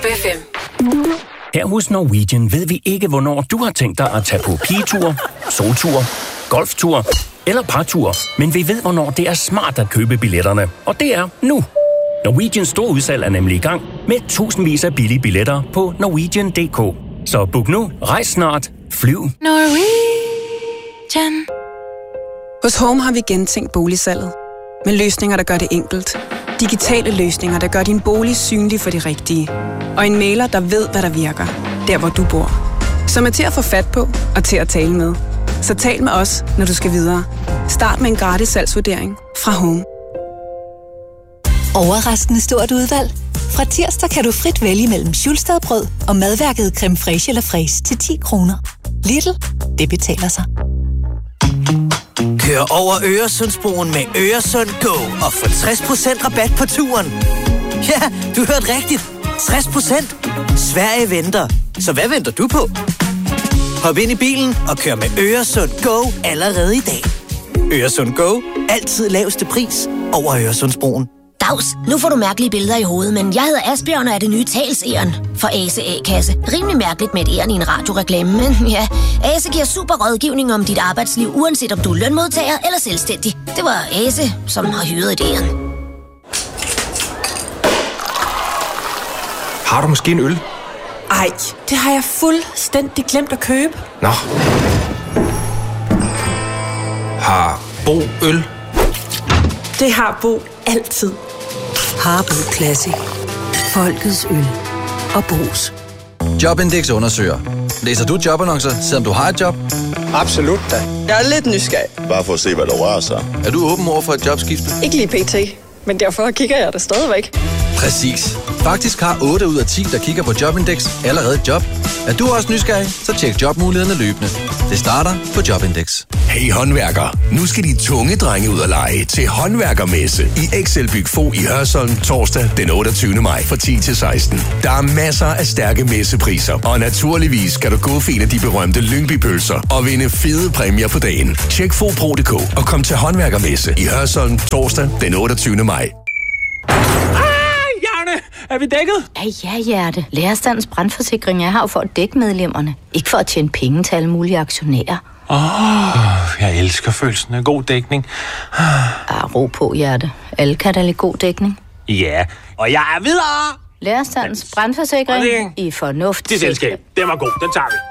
Her hos Norwegian ved vi ikke, hvornår du har tænkt dig at tage på pigetur, soltur, golftur eller partur, men vi ved, hvornår det er smart at købe billetterne, og det er nu. Norwegians store udsalg er nemlig i gang med tusindvis af billige billetter på Norwegian.dk. Så book nu, rejs snart, flyv. Norwegian. Hos Home har vi gentænkt boligsalget. Med løsninger, der gør det enkelt. Digitale løsninger, der gør din bolig synlig for de rigtige. Og en mailer, der ved, hvad der virker. Der, hvor du bor. Som er til at få fat på og til at tale med. Så tal med os, når du skal videre. Start med en gratis salgsvurdering fra Home. Overraskende stort udvalg. Fra tirsdag kan du frit vælge mellem Schulstadbrød og madværket creme fraiche eller fraise til 10 kroner. Lidl, det betaler sig. Kør over Øresundsbroen med Øresund Go og få 60% rabat på turen. Ja, du hørte rigtigt. 60%. Sverige venter. Så hvad venter du på? Hop ind i bilen og kør med Øresund Go allerede i dag. Øresund Go. Altid laveste pris over Øresundsbroen. Dags, nu får du mærkelige billeder i hovedet, men jeg hedder Asbjørn og er det nye talsæren for Ase A-kasse. Rimelig mærkeligt med et æren i en radioreklame, men ja, Ase giver super rådgivning om dit arbejdsliv, uanset om du er lønmodtager eller selvstændig. Det var Ase, som har hyret et æren. Har du måske en øl? Ej, det har jeg fuldstændig glemt at købe. Nå. Har Bo øl? Det har Bo altid. Harbo Classic. Folkets øl og Bos. Jobindex undersøger. Læser du jobannoncer, selvom du har et job? Absolut da. Jeg er lidt nysgerrig. Bare for at se, hvad der rører sig. Er du åben over for et jobskifte? Ikke lige pt, men derfor kigger jeg det stadigvæk. Præcis. Faktisk har 8 ud af 10, der kigger på Jobindex, allerede et job. Er du også nysgerrig, så tjek jobmulighederne løbende. Det starter på Jobindex. Hey håndværker, nu skal de tunge drenge ud og lege til håndværkermesse i Excelbyg Fogh i Hørsholm torsdag den 28. maj fra 10 til 16. Der er masser af stærke messepriser, og naturligvis kan du gå for en af de berømte Lyngby-pølser og vinde fede præmier på dagen. Tjek fogpro.dk og kom til håndværkermesse i Hørsholm torsdag den 28. maj. Er vi dækket? Ja, hjerte. Lærerstandens brandforsikring er her for at dække medlemmerne. Ikke for at tjene penge til alle mulige aktionærer. Jeg elsker følelsen af god dækning. Ro på, hjerte. Alle kan da lide god dækning. Ja, og jeg er videre. Lærerstandens brandforsikring i fornuft. Det selskab. Den var god. Den tager vi.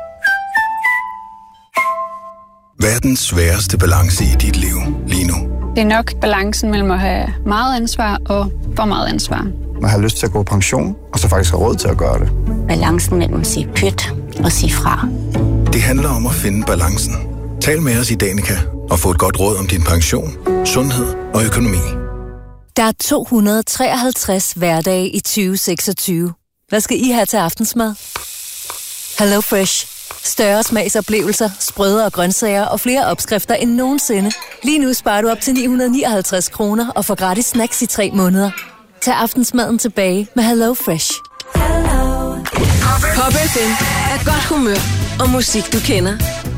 Verdens sværeste balance i dit liv lige nu. Det er nok balancen mellem at have meget ansvar og for meget ansvar. Man har lyst til at gå på pension, og så faktisk have råd til at gøre det. Balancen mellem at sige pyt og sige fra. Det handler om at finde balancen. Tal med os i Danica og få et godt råd om din pension, sundhed og økonomi. Der er 253 hverdage i 2026. Hvad skal I have til aftensmad? Hello Fresh. Større smagsoplevelser, sprødere grøntsager og flere opskrifter end nogensinde. Lige nu sparer du op til 959 kroner og får gratis snacks i 3 måneder. Tag aftensmaden tilbage med Hello Fresh. Pop FM er godt humør og musik, du kender.